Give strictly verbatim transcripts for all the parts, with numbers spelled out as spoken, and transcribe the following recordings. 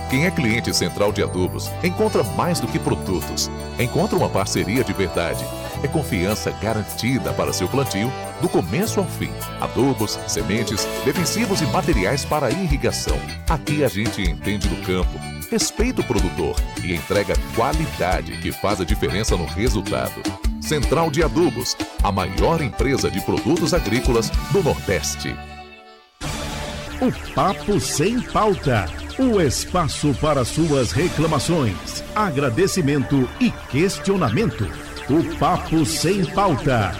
Quem é cliente Central de Adubos encontra mais do que produtos. Encontra uma parceria de verdade. É confiança garantida para seu plantio, do começo ao fim. Adubos, sementes, defensivos e materiais para irrigação. Aqui a gente entende do campo, respeita o produtor e entrega qualidade que faz a diferença no resultado. Central de Adubos, a maior empresa de produtos agrícolas do Nordeste. O Papo Sem Pauta. O espaço para suas reclamações, agradecimento e questionamento. O Papo Sem Pauta.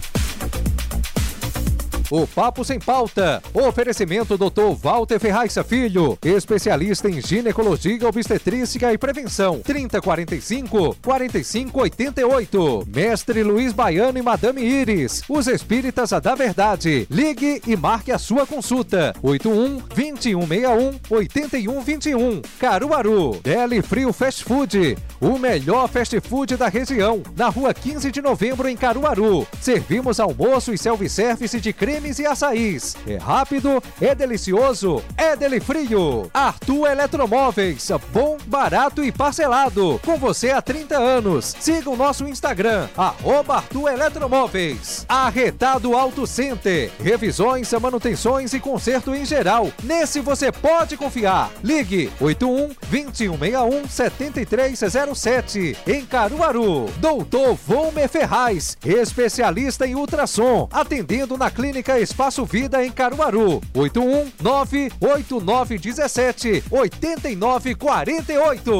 O Papo Sem Pauta. Oferecimento doutor Walter Ferraz Filho, especialista em ginecologia, obstetrícia e prevenção. trinta e quarenta e cinco, quarenta e cinco oitenta e oito. Mestre Luiz Baiano e Madame Iris, os espíritas da verdade. Ligue e marque a sua consulta. oito um, vinte e um sessenta e um, oitenta e um vinte e um. Caruaru. Deli Frio Fast Food. O melhor fast food da região. Na rua quinze de novembro, em Caruaru. Servimos almoço e self-service de cremes e açaís. É rápido, é delicioso, é Deli Frio. Arthur Eletromóveis. Bom, barato e parcelado. Com você há trinta anos. Siga o nosso Instagram, arroba Arthur Eletromóveis. Arretado Auto Center. Revisões, manutenções e conserto em geral. Nesse você pode confiar. Ligue oito um, vinte e um sessenta e um, setenta e três zero sete. Em Caruaru. doutor Volmer Ferraz, especialista em ultrassom. Atendendo na Clínica Espaço Vida em Caruaru. oito um, nove oito nove um sete, oito nove quatro oito.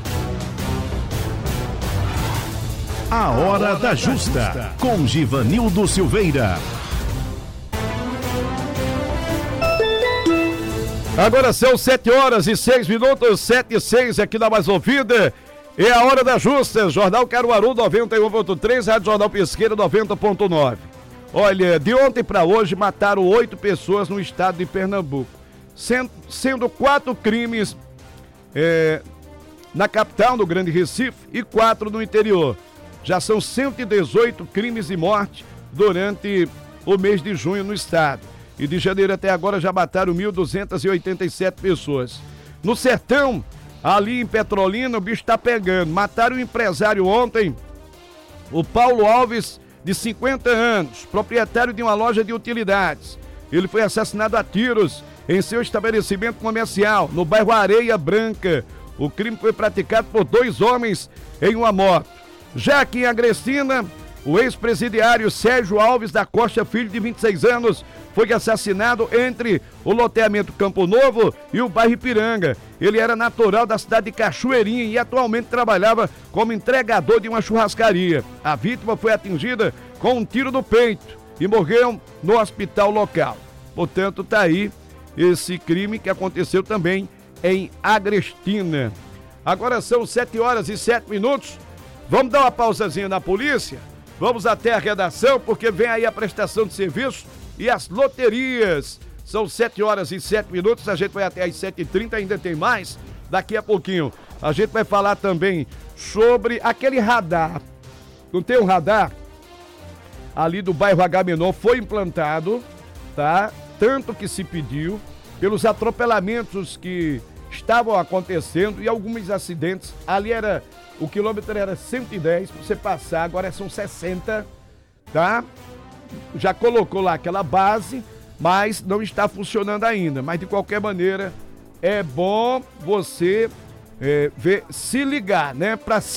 A Hora da Justa, com Givanildo Silveira. Agora são sete horas e seis minutos, sete e seis aqui na Mais Ouvida. É a Hora da Justa, Jornal Caruaru noventa e um ponto três, Rádio Jornal Pesqueira noventa ponto nove. Olha, de ontem para hoje mataram oito pessoas no estado de Pernambuco, sendo, sendo quatro crimes é, na capital, no Grande Recife, e quatro no interior. Já são cento e dezoito crimes de morte durante o mês de junho no estado. E de janeiro até agora já mataram mil duzentas e oitenta e sete pessoas. No sertão, ali em Petrolina, o bicho tá pegando. Mataram o empresário ontem, o Paulo Alves, de cinquenta anos, proprietário de uma loja de utilidades. Ele foi assassinado a tiros em seu estabelecimento comercial, no bairro Areia Branca. O crime foi praticado por dois homens em uma moto. Já aqui em Agrestina, o ex-presidiário Sérgio Alves da Costa Filho, de vinte e seis anos, foi assassinado entre o loteamento Campo Novo e o bairro Ipiranga. Ele era natural da cidade de Cachoeirinha e atualmente trabalhava como entregador de uma churrascaria. A vítima foi atingida com um tiro no peito e morreu no hospital local. Portanto, tá aí esse crime que aconteceu também em Agrestina. Agora são sete horas e sete minutos. Vamos dar uma pausazinha na polícia? Vamos até a redação, porque vem aí a prestação de serviço e as loterias. São sete horas e sete minutos, a gente vai até às sete e trinta, ainda tem mais. Daqui a pouquinho a gente vai falar também sobre aquele radar. Não tem um radar? Ali do bairro Agamenon foi implantado, tá? Tanto que se pediu, pelos atropelamentos que estavam acontecendo e alguns acidentes. Ali era, o quilômetro era cento e dez, para você passar, agora são sessenta, tá? Já colocou lá aquela base, mas não está funcionando ainda. Mas de qualquer maneira, é bom você é, ver, se ligar, né? Para